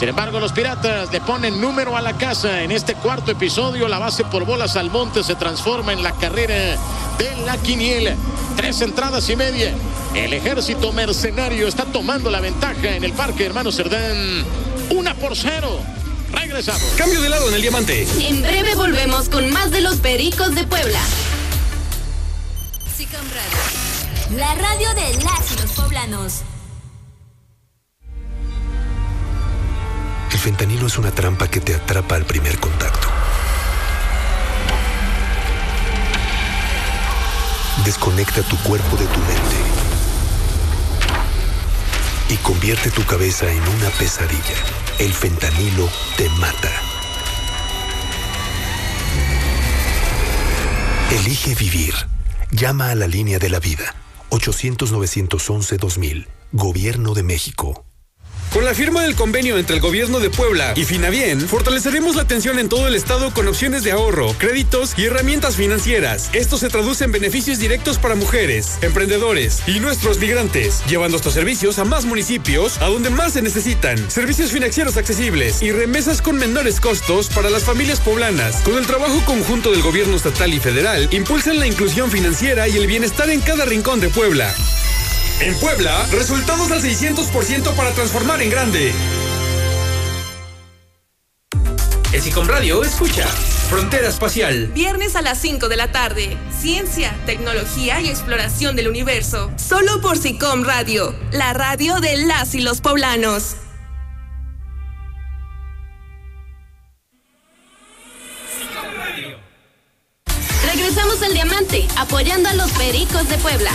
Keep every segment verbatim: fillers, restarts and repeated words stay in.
Sin embargo, los Piratas le ponen número a la casa. En este cuarto episodio, la base por bolas al monte se transforma en la carrera de la quiniela. Tres entradas y media. El ejército mercenario está tomando la ventaja en el Parque Hermano Cerdán. Una por cero. Regresamos. Cambio de lado en el diamante. En breve volvemos con más de los Pericos de Puebla. SICOM Radio, la radio de las y los poblanos. El fentanilo es una trampa que te atrapa al primer contacto. Desconecta tu cuerpo de tu mente y convierte tu cabeza en una pesadilla. El fentanilo te mata. Elige vivir. Llama a la línea de la vida. ochocientos, novecientos once, dos mil. Gobierno de México. Con la firma del convenio entre el Gobierno de Puebla y Finavien, fortaleceremos la atención en todo el estado con opciones de ahorro, créditos y herramientas financieras. Esto se traduce en beneficios directos para mujeres, emprendedores y nuestros migrantes, llevando estos servicios a más municipios, a donde más se necesitan. Servicios financieros accesibles y remesas con menores costos para las familias poblanas. Con el trabajo conjunto del Gobierno estatal y federal, impulsan la inclusión financiera y el bienestar en cada rincón de Puebla. En Puebla, resultados al seiscientos por ciento para transformar en grande. En SICOM Radio, escucha Frontera Espacial. Viernes a las cinco de la tarde. Ciencia, tecnología y exploración del universo. Solo por SICOM Radio, la radio de las y los poblanos. Regresamos al diamante, apoyando a los Pericos de Puebla.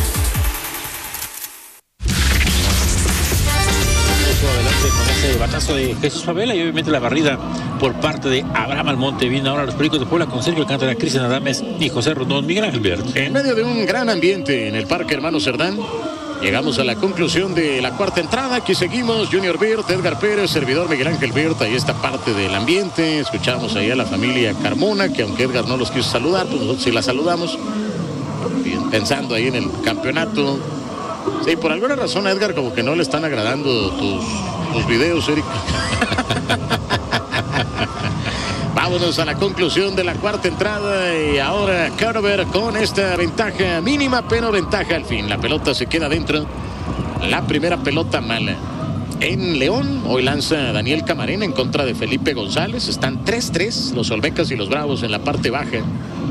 Adelante con ese batazo de Jesús Favela y obviamente la barrida por parte de Abraham Almonte. Viene ahora los Pericos de Puebla con Sergio Alcántara, Cristian Adames y José Rondón. Miguel Ángel Bert. En medio de un gran ambiente en el Parque Hermano Cerdán, llegamos a la conclusión de la cuarta entrada. Aquí seguimos, Junior Bert, Edgar Pérez, servidor Miguel Ángel Bert. Ahí está parte del ambiente. Escuchamos ahí a la familia Carmona, que aunque Edgar no los quiso saludar, pues nosotros sí la saludamos. Pensando ahí en el campeonato. Sí, por alguna razón a Edgar como que no le están agradando tus, tus videos, Eric. Vámonos a la conclusión de la cuarta entrada y ahora Carver con esta ventaja mínima, pero ventaja al fin. La pelota se queda dentro. La primera pelota mala. En León, hoy lanza Daniel Camarena en contra de Felipe González. Están tres tres los Olmecas y los Bravos en la parte baja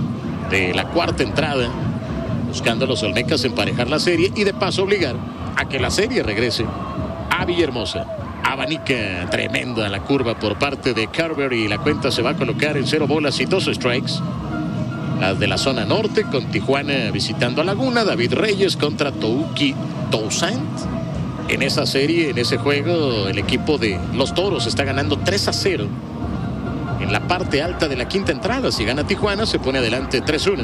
de la cuarta entrada, buscando a los Olmecas emparejar la serie y de paso obligar a que la serie regrese a Villahermosa. Abanica tremenda la curva por parte de Carver y la cuenta se va a colocar en cero bolas y dos strikes. Las de la zona norte con Tijuana visitando a Laguna. David Reyes contra Touki Toussaint. En esa serie, en ese juego, el equipo de los Toros está ganando tres a cero. En la parte alta de la quinta entrada, si gana Tijuana, se pone adelante tres uno.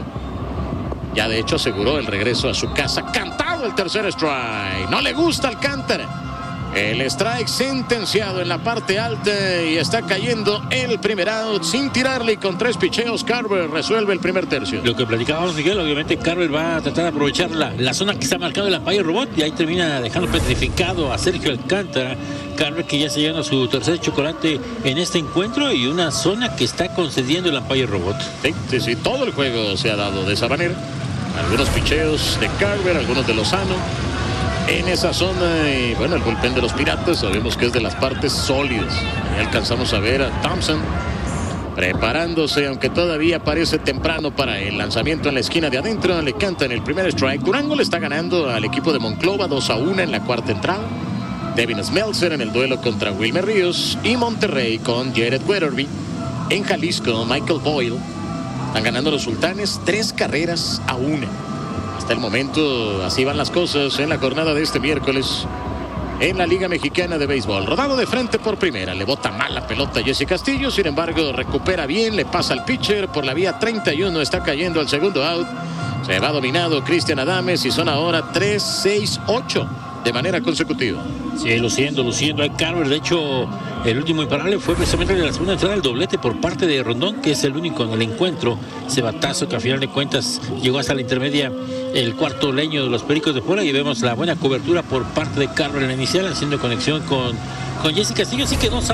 Ya de hecho aseguró el regreso a su casa. Cantado el tercer strike. No le gusta Alcántara. El strike sentenciado en la parte alta y está cayendo el primer out sin tirarle y con tres picheos. Carver resuelve el primer tercio. Lo que platicábamos, Miguel, obviamente Carver va a tratar de aprovechar la, la zona que está marcado el umpire robot y ahí termina dejando petrificado a Sergio Alcántara. Carver que ya se llena su tercer chocolate en este encuentro y una zona que está concediendo el umpire robot. Sí, sí, sí, todo el juego se ha dado de esa manera. Algunos picheos de Carver, algunos de Lozano en esa zona y bueno, el bullpen de los Piratas sabemos que es de las partes sólidas. Ahí alcanzamos a ver a Thompson preparándose, aunque todavía parece temprano para el lanzamiento en la esquina de adentro. Le cantan el primer strike. Durango le está ganando al equipo de Monclova dos a uno en la cuarta entrada. Devin Smeltzer en el duelo contra Wilmer Ríos y Monterrey con Jared Weatherby. En Jalisco, Michael Boyle. Están ganando los Sultanes tres carreras a una. Hasta el momento así van las cosas en la jornada de este miércoles en la Liga Mexicana de Béisbol. Rodado de frente por primera, le bota mal la pelota a Jesse Castillo, sin embargo recupera bien, le pasa al pitcher por la vía treinta y uno, está cayendo al segundo out. Se va dominado Cristian Adames y son ahora tres, seis, ocho de manera consecutiva. Sí, luciendo, luciendo a Carver. De hecho, el último imparable fue precisamente de la segunda entrada, el doblete por parte de Rondón, que es el único en el encuentro. Ese batazo que a final de cuentas llegó hasta la intermedia, el cuarto leño de los Pericos de Puebla, y vemos la buena cobertura por parte de Carver en la inicial, haciendo conexión con, con Jesse Castillo. Así que dos